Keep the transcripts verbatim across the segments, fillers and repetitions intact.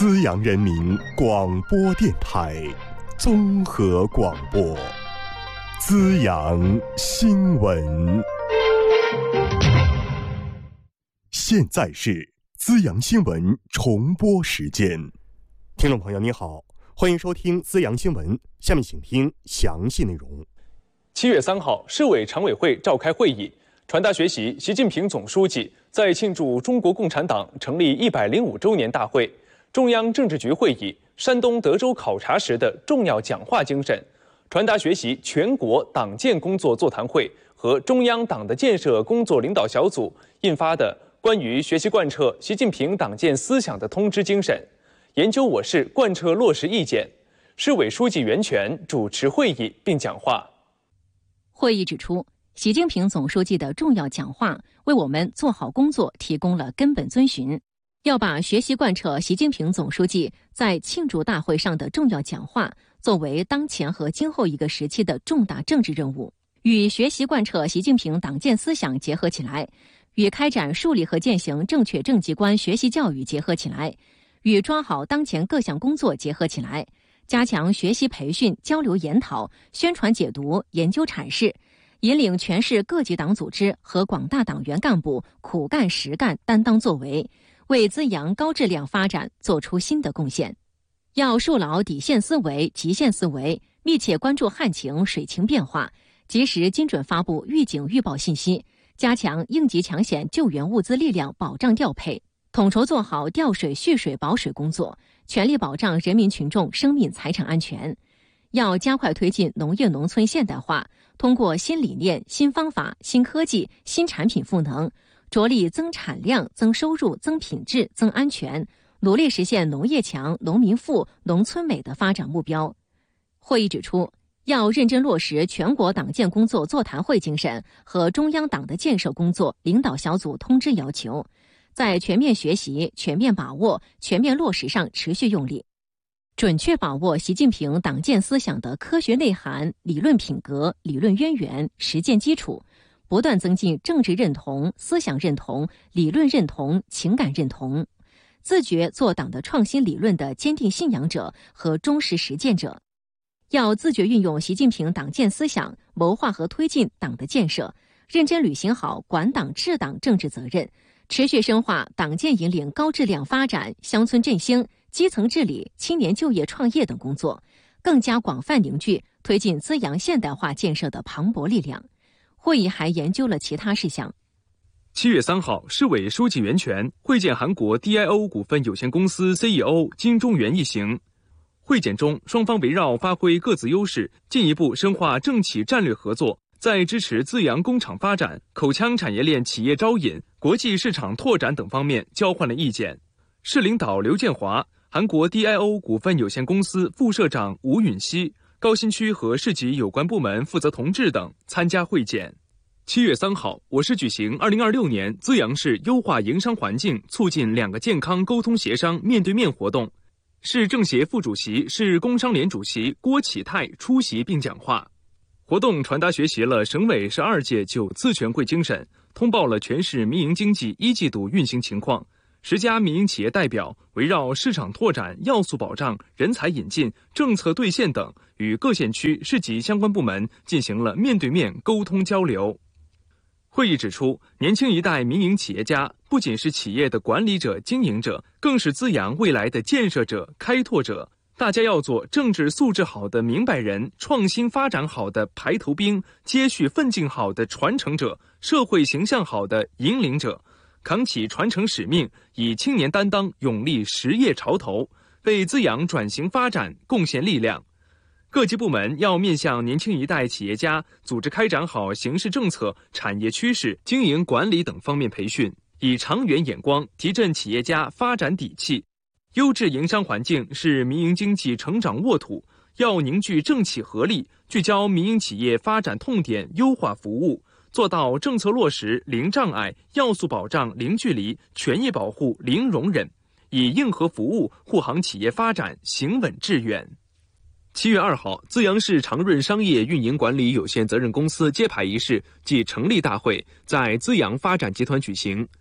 资阳人民广播电台综合广播，资阳新闻。现在是资阳新闻重播时间。听众朋友你好，欢迎收听资阳新闻，下面请听详细内容。 七月三号，市委常委会召开会议，传达学习习近平总书记在庆祝中国共产党成立一百零五周年大会、中央政治局会议、山东德州考察时的重要讲话精神，传达学习全国党建工作座谈会和中央党的建设工作领导小组印发的关于学习贯彻习近平党建思想的通知精神，研究我市贯彻落实意见。市委书记袁泉主持会议并讲话。 会议指出，习近平总书记的重要讲话为我们做好工作提供了根本遵循，要把学习贯彻习近平总书记在庆祝大会上的重要讲话作为当前和今后一个时期的重大政治任务，与学习贯彻习近平党建思想结合起来，与开展树立和践行正确正绩观学习教育结合起来，与抓好当前各项工作结合起来，加强学习培训、交流研讨、宣传解读、研究阐释，引领全市各级党组织和广大党员干部苦干实干、担当作为，为滋养高质量发展做出新的贡献。要树牢底线思维、极限思维，密切关注旱情、水情变化，及时精准发布预警预报信息，加强应急抢险救援物资力量保障调配，统筹做好调水、蓄水、保水工作，全力保障人民群众生命财产安全。要加快推进农业农村现代化，通过新理念、新方法、新科技、新产品赋能，着力增产量、增收入、增品质、增安全，努力实现农业强、农民富、农村美的发展目标。会议指出，要认真落实全国党建工作座谈会精神和中央党的建设工作领导小组通知要求，在全面学习、全面把握、全面落实上持续用力，准确把握习近平党建思想的科学内涵、理论品格、理论渊源、实践基础，不断增进政治认同、思想认同、理论认同、情感认同，自觉做党的创新理论的坚定信仰者和忠实实践者。要自觉运用习近平党建思想，谋划和推进党的建设，认真履行好管党治党政治责任，持续深化党建引领高质量发展、乡村振兴、基层治理、青年就业创业等工作，更加广泛凝聚推进滋养现代化建设的磅礴力量。会议还研究了其他事项。 七月三号，市委书记袁泉会见韩国 D I O 股份有限公司 C E O 金钟元一行。会见中，双方围绕发挥各自优势，进一步深化政企战略合作，在支持资阳工厂发展、口腔产业链企业招引、国际市场拓展等方面交换了意见。市领导刘建华、韩国 D I O 股份有限公司副社长吴允熙、高新区和市级有关部门负责同志等参加会见。七月三号，我市举行二零二六年资阳市优化营商环境促进两个健康沟通协商面对面活动，市政协副主席、市工商联主席郭启泰出席并讲话。活动传达学习了省委十二届九次全会精神，通报了全市民营经济一季度运行情况。十家民营企业代表围绕市场拓展、要素保障、人才引进、政策兑现等，与各县区、市级相关部门进行了面对面沟通交流。会议指出，年轻一代民营企业家不仅是企业的管理者、经营者，更是滋养未来的建设者、开拓者。大家要做政治素质好的明白人，创新发展好的排头兵，接续奋进好的传承者，社会形象好的引领者，扛起传承使命，以青年担当，勇立实业潮头，为滋养转型发展贡献力量。各级部门要面向年轻一代企业家，组织开展好形势政策、产业趋势、经营管理等方面培训，以长远眼光提振企业家发展底气。优质营商环境是民营经济成长沃土，要凝聚政企合力，聚焦民营企业发展痛点，优化服务，做到政策落实零障碍、要素保障零距离、权益保护零容忍，以硬核服务护航企业发展行稳致远。七月二号，资阳市长润商业运营管理有限责任公司揭牌仪式暨成立大会在资阳发展集团举行，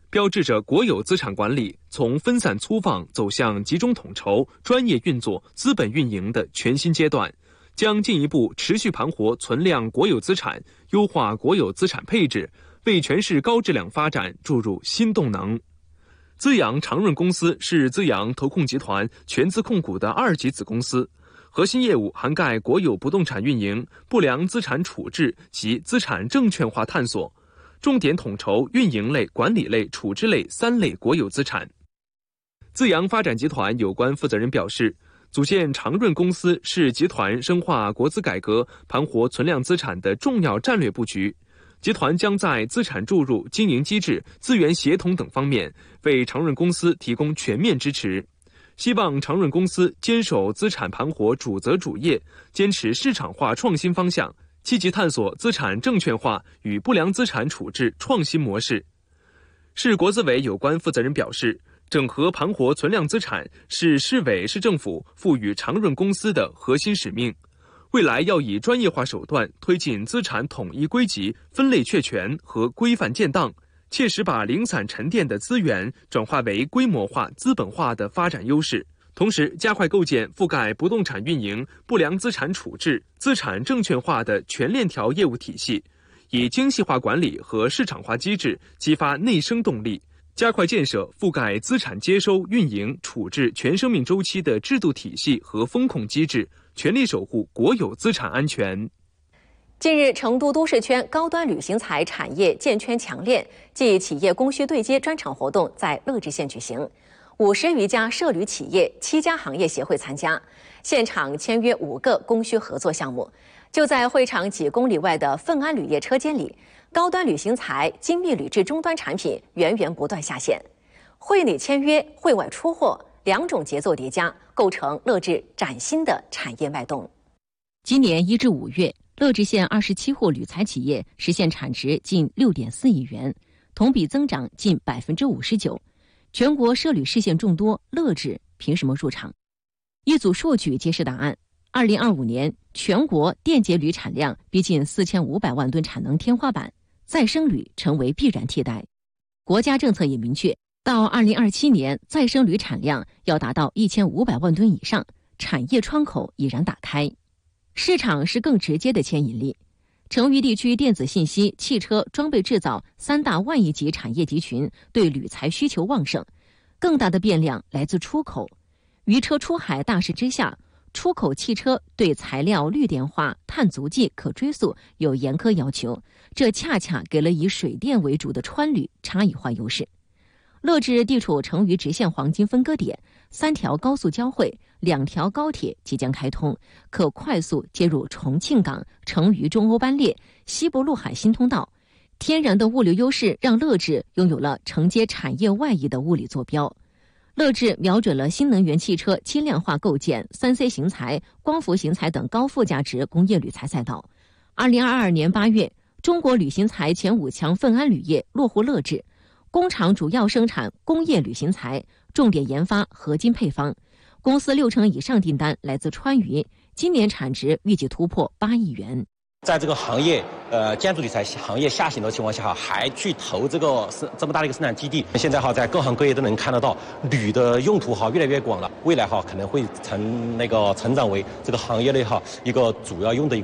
标志着国有资产管理从分散粗放走向集中统筹、专业运作、资本运营的全新阶段，将进一步持续盘活存量国有资产，优化国有资产配置，为全市高质量发展注入新动能。资阳长润公司是资阳投控集团全资控股的二级子公司，核心业务涵盖国有不动产运营、不良资产处置及资产证券化探索，重点统筹运营类、管理类、处置类三类国有资产。资阳发展集团有关负责人表示，组建长润公司是集团深化国资改革、盘活存量资产的重要战略布局。集团将在资产注入、经营机制、资源协同等方面为长润公司提供全面支持。希望长润公司坚守资产盘活主责主业，坚持市场化创新方向，积极探索资产证券化与不良资产处置创新模式。市国资委有关负责人表示，整合盘活存量资产是市委市政府赋予长润公司的核心使命。未来要以专业化手段推进资产统一归集、分类确权和规范建档，切实把零散沉淀的资源转化为规模化、资本化的发展优势。同时，加快构建覆盖不动产运营、不良资产处置、资产证券化的全链条业务体系，以精细化管理和市场化机制激发内生动力，加快建设覆盖资产接收、运营、处置全生命周期的制度体系和风控机制，全力守护国有资产安全。 近日，成都都市圈高端旅行财产业建圈强链暨企业供需对接专场活动在乐至县举行，五十余家涉旅企业、七家行业协会参加，现场签约五个供需合作项目。就在会场几公里外的奋安铝业车间里，高端旅行财精密铝制终端产品源源不断下线，会里签约，会外出货，两种节奏叠加，构成乐至崭新的产业脉动。今年一至五月，乐至县二十七户铝材企业实现产值近六点四亿元，同比增长近百分之五十九。全国涉铝市县众多，乐至凭什么入场？一组数据揭示答案。二零二五年，全国电解铝产量逼近四千五百万吨产能天花板，再生铝成为必然替代。国家政策也明确，到二零二七年，再生铝产量要达到一千五百万吨以上，产业窗口已然打开。市场是更直接的牵引力。成渝地区电子信息、汽车、装备制造三大万亿级产业集群对铝材需求旺盛，更大的变量来自出口。渔车出海大势之下，出口汽车对材料绿电化、碳足迹可追溯有严苛要求，这恰恰给了以水电为主的川铝差异化优势。乐至地处成渝直线黄金分割点，三条高速交汇，两条高铁即将开通，可快速接入重庆港、成渝中欧班列、西部陆海新通道。天然的物流优势让乐至拥有了承接产业外溢的物理坐标。乐至瞄准了新能源汽车轻量化构建、三 C 型材、光伏型材等高附加值工业铝材赛道。二零二二年八月，中国铝型材前五强奋安铝业落户乐至，工厂主要生产工业铝型材，重点研发合金配方。公司六成以上订单来自川渝，今年产值预计突破八亿元。 在这个行业，呃，建筑铝材行业下行的情况下，还去投这个是这么大的一个生产基地，现在哈，在各行各业都能看得到，铝的用途哈越来越广了，未来哈可能会成那个成长为这个行业内哈一个主要用的。